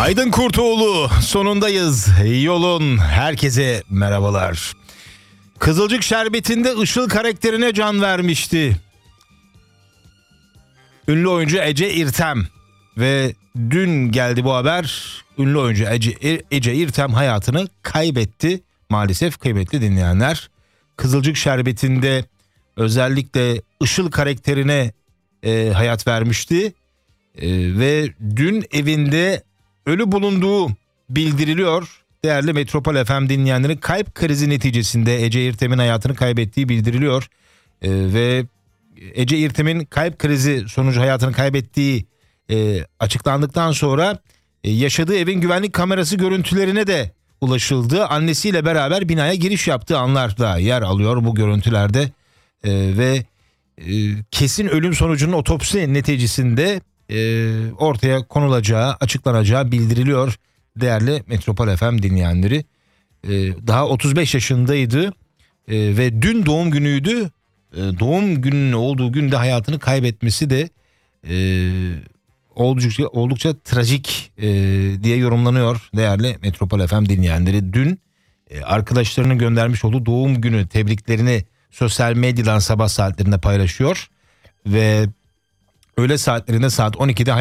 Aydın Kurtoğlu, sonundayız. Yolun herkese merhabalar. Kızılcık Şerbeti'nde Işıl karakterine can vermişti ünlü oyuncu Ece İrtem ve dün geldi bu haber. Ünlü oyuncu Ece İrtem hayatını kaybetti. Maalesef kıymetli dinleyenler. Kızılcık Şerbeti'nde özellikle Işıl karakterine hayat vermişti. Ve dün evinde ölü bulunduğu bildiriliyor. Değerli Metropol FM dinleyenlerin, kalp krizi neticesinde Ece İrtem'in hayatını kaybettiği bildiriliyor. Ve Ece İrtem'in kalp krizi sonucu hayatını kaybettiği açıklandıktan sonra yaşadığı evin güvenlik kamerası görüntülerine de ulaşıldı. Annesiyle beraber binaya giriş yaptığı anlar da yer alıyor bu görüntülerde. Ve kesin ölüm sonucunun otopsi neticesinde ortaya konulacağı, açıklanacağı bildiriliyor değerli Metropol FM dinleyenleri. Daha 35 yaşındaydı ve dün doğum günüydü. Doğum gününün olduğu günde hayatını kaybetmesi de oldukça trajik diye yorumlanıyor değerli Metropol FM dinleyenleri. Dün arkadaşlarının göndermiş olduğu doğum günü tebriklerini sosyal medyadan sabah saatlerinde paylaşıyor ve öğle saatlerinde saat 12'de